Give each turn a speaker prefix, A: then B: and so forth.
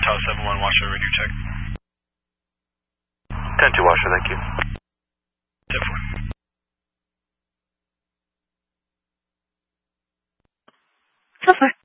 A: Tower 71, Washoe, radio check.
B: 10-2 Washoe, thank you.
A: 10-4.
C: So far.